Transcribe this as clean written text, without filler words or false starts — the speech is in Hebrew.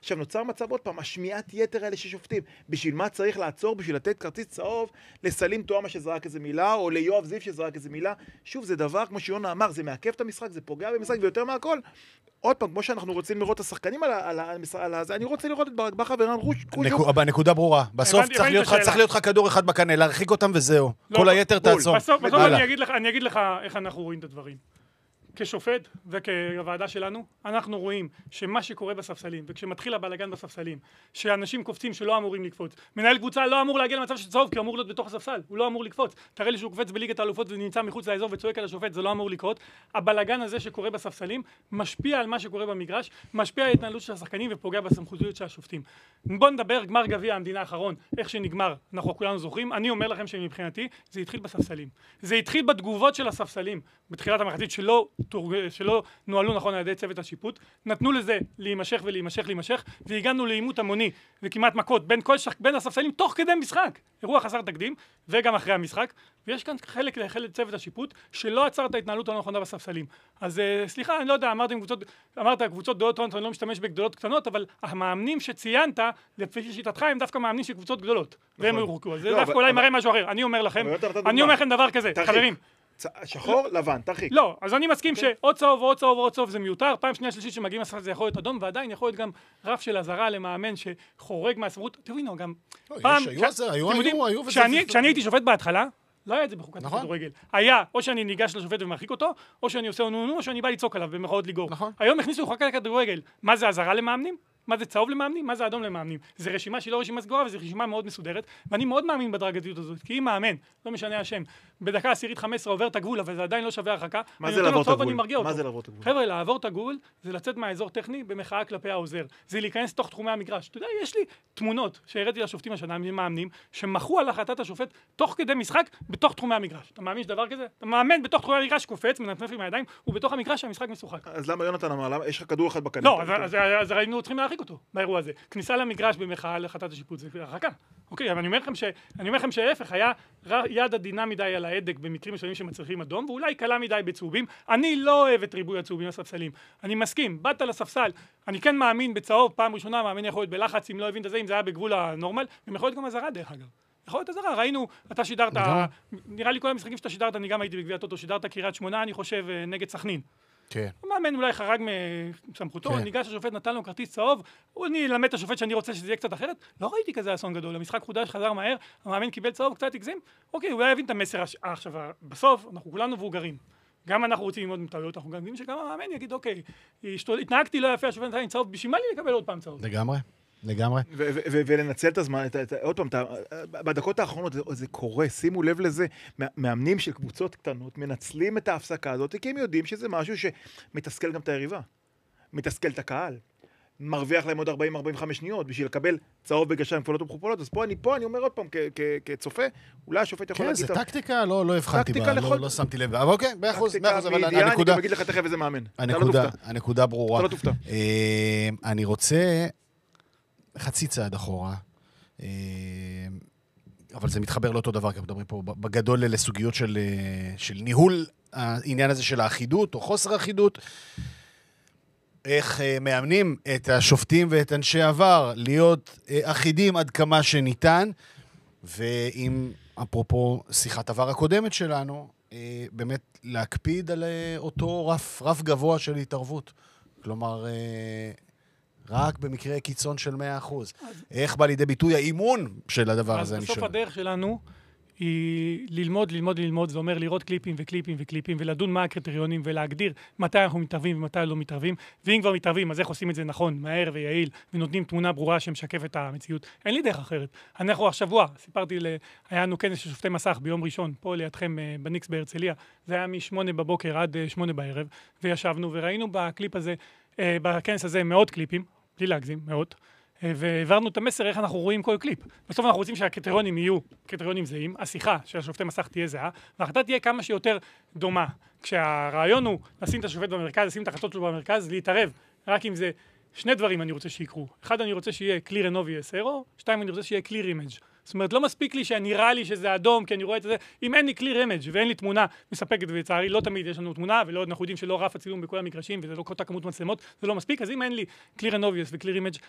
עכשיו נוצר מצב עוד פעם, השמיעת יתר האלה ששופטים. בשביל מה צריך לעצור? בשביל לתת כרטיס צהוב לסלים תואמה שזרק איזה מילה, או ליואב זיו שזרק איזה מילה. שוב, זה דבר, כמו שיונה אמר, זה מעכב את המשחק, זה פוגע במשחק, ויותר מהכל. עוד פעם, כמו שאנחנו רוצים לראות את השחקנים על זה, אני רוצה לראות את ברק בכר ורן קוז'וק. בנקודה ברורה. בסוף צריך להיות לך כדור אחד בקנה, להרחיק אותם וזהו. כל היתר תעצור. בסוף אני אגיד לך איך אנחנו רואים את הדברים. כשופט וכוועדה שלנו, אנחנו רואים שמה שקורה בספסלים, וכשמתחיל הבלגן בספסלים, שאנשים קופצים שלא אמורים לקפוץ, מנהל קבוצה לא אמור להגיע למצב של צהוב, כי אמור להיות בתוך הספסל, הוא לא אמור לקפוץ. תראה לי שהוא קופץ בליגת האלופות ונמצא מחוץ לאזור וצועק על השופט, זה לא אמור לקרות. הבלגן הזה שקורה בספסלים, משפיע על מה שקורה במגרש, משפיע על ההתנהלות של השחקנים ופוגע בסמכותיות של השופטים. בוא נדבר גמר גביע המדינה האחרון, איך שנגמר, אנחנו כולנו זוכרים. אני אומר לכם שמבחינתי זה התחיל בספסלים. זה התחיל בתגובות של הספסלים, בתחילת המחצית שלא נוהלו נכון על ידי צוות השיפוט, נתנו לזה להימשך, והגענו לעימות המוני וכמעט מכות בין הספסלים תוך כדי משחק. אירוע חסר תקדים, וגם אחרי המשחק, ויש כאן חלק צוות השיפוט שלא עצר את ההתנהלות הנכונה בספסלים. אז סליחה, אני לא יודע, אמרת קבוצות גדולות, אני לא משתמש בגדולות קטנות, אבל המאמנים שציינת, לפי שיטתך, הם דווקא מאמנים של קבוצות גדולות. והם יורקו, אז זה דווקא אולי מראה משהו אחר. אני אומר לכם דבר כזה, חברים. שחור, לבן, תרחיק. לא, אז אני מסכים שעוד צהוב ועוד צהוב זה מיותר. פעם שנייה שלישית שמגיעים לספסל זה יכול להיות אדום, ועדיין יכול להיות גם רף של הזרה למאמן שחורג מהסבירות. תראו, גם פעם, כשאני הייתי שופט בהתחלה, לא היה את זה בחוקת הכדורגל. היה, או שאני ניגש לשופט ומרחיק אותו, או שאני עושה נו, או שאני בא לצעוק עליו במחאות ליגור. היום הכניסו לחוקת הכדורגל. מה זה הזרה למאמנים? מה זה צהוב למאמנים? מה זה אדום למאמנים? זה רשימה שהיא לא רשימה סגורה, וזו רשימה מאוד מסודרת, ואני מאוד מאמין בדרגתיות הזאת, כי אם מאמן, לא משנה השם, בדקה עשירית 15 עובר את הגבול, אבל זה עדיין לא שווה הרחקה. מה זה לעבור את הגבול? מה זה לעבור את הגבול? חבר'ה, לעבור את הגבול זה לצאת מהאזור טכני במחאה כלפי העוזר. זה להיכנס תוך תחומי המגרש. אתה יודע, יש לי תמונות שהראיתי לשופטים השנה, מאמנים, שמחו על החלטת השופט תוך כדי משחק בתוך תחומי המגרש. אתה מאמין שדבר כזה? אתה מאמן בתוך תחומי המגרש, קופץ, מנפנף עם הידיים, ובתוך המגרש שהמשחק משוחק. אז למה יונתן אמר? למה יש לך כדור אחד בקנה? לא, אז היינו צריכים להרחיק אותו באירוע הזה. כניסה למגרש במחאה על החלטת השיפוט זה הרחקה. אוקיי, אבל אני אומר לכם שההפך היה יד עדינה מדי על ההדק במקרים מסוימים שמצריכים אדום, ואולי קלה מדי בצהובים. אני לא אוהב את ריבוי הצהובים הספסלים. אני מסכים, באת לספסל, אני כן מאמין בצהוב, פעם ראשונה מאמין יכול להיות בלחץ, אם לא הבין את זה, אם זה היה בגבול הנורמל, ויכול להיות גם הזרה דרך אגב. יכול להיות הזרה, ראינו, אתה שידרת, נראה לי כל המשחקים שאתה שידרת, אני גם הייתי בגביע הטוטו, שידרת קריית שמונה, אני חושב, נגד סכנין. המאמן אולי חרג מסמכותו, ניגש השופט נתן לו כרטיס צהוב, אני אלמד את השופט שאני רוצה שזה יהיה קצת אחרת, לא ראיתי כזה אסון גדול, המשחק חודש חזר מהר, המאמן קיבל צהוב, קצת הגזים, אוקיי, אולי יבין את המסר עכשיו, בסוף אנחנו כולנו מבוגרים, גם אנחנו רוצים ללמוד מטעויות, אנחנו גם יודעים שגם המאמן יגיד, אוקיי, התנהגתי לא יפה, השופט נתן לי צהוב, בשביל מה לי לקבל עוד פעם צהוב? לגמרי. ולנצל את הזמן, עוד פעם, בדקות האחרונות זה קורה, שימו לב לזה, מאמנים של קבוצות קטנות מנצלים את ההפסקה הזאת, כי הם יודעים שזה משהו שמתסכל גם את היריבה, מתסכל את הקהל, מרוויח להם עוד 40-45 שניות, בשביל לקבל צהוב בגשיים כפולות ומכופלות, אז פה אני אומר עוד פעם, כצופה, אולי השופט יכול להגיד... כן, זה טקטיקה, לא הבחנתי בה, לא שמתי לב, אבל אוקיי, באחוז, אבל הנקודה... אני אגיד לך תכף איזה מאמן. הנקודה ברורה. אתה לא תופתע. אני רוצה... חצי צעד אחורה, אבל זה מתחבר לאותו דבר, כי מדברים פה בגדול לסוגיות של ניהול העניין הזה של האחידות או חוסר האחידות, איך מאמנים את השופטים ואת אנשי עבר להיות אחידים עד כמה שניתן, ואם אפרופו שיחת עבר הקודמת שלנו, באמת להקפיד על אותו רף גבוה של התערבות. כלומר... רק במקרה קיצון של 100%. איך בא לידי ביטוי האימון של הדבר הזה? אז בסוף הדרך שלנו היא ללמוד, זה אומר לראות קליפים ולדון מה הקריטריונים ולהגדיר מתי אנחנו מתערבים ומתי לא מתערבים, ואם כבר מתערבים, אז איך עושים את זה נכון, מהר ויעיל, ונותנים תמונה ברורה שמשקפת את המציאות. אין לי דרך אחרת. אנחנו השבוע, סיפרתי, היה לנו כנס של שופטי מסך ביום ראשון, פה לידכם בניקס בהרצליה, זה היה מ8 בבוקר עד 8 בערב, וישבנו וראינו בקליפ הזה, בכנס הזה מאות קליפים, בלי להגזים, מאות, והעברנו את המסר איך אנחנו רואים כל קליפ. בסוף אנחנו רוצים שהקריטריונים יהיו קריטריונים זהים, השיחה של השופטי מסך תהיה זהה, וההחלטה תהיה כמה שיותר דומה. כשהרעיון הוא לשים את השופט במרכז, לשים את החלטות שלו במרכז, להתערב, רק אם זה שני דברים אני רוצה שיקרו. אחד, אני רוצה שיהיה clear and obvious error, שתיים, אני רוצה שיהיה clear image. זאת אומרת, לא מספיק לי שנראה לי שזה אדום, כי אני רואה את זה, אם אין לי clear image ואין לי תמונה מספקת, ולצערי לא תמיד יש לנו תמונה, ולא אנחנו יודעים שלא רף הצילום בכל המגרשים, וזה לא אותה כמות מצלמות, זה לא מספיק, אז אם אין לי clear and obvious ו-clear image,